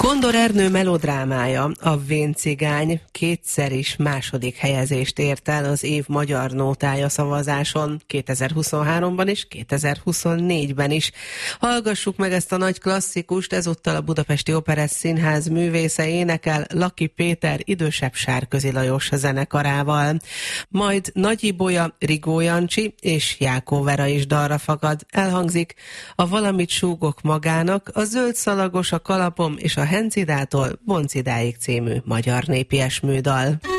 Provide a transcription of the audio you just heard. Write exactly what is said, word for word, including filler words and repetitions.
Kondor Ernő melodrámája, a Vén cigány kétszer is második helyezést ért el az év magyar nótája szavazáson, kétezer-huszonháromban és kétezer-huszonnégyben is. Hallgassuk meg ezt a nagy klasszikust, ezúttal a Budapesti Operett Színház művésze énekel Laki Péter idősebb Sárközi Lajos zenekarával. Majd Nagy Ibolya, Rigó Jancsi és Jákó Vera is dalra fakad. Elhangzik a Valamit súgok magának, a Zöld szalagos, a kalapom és a Hencidától Boncidáig című magyar népi esműdal.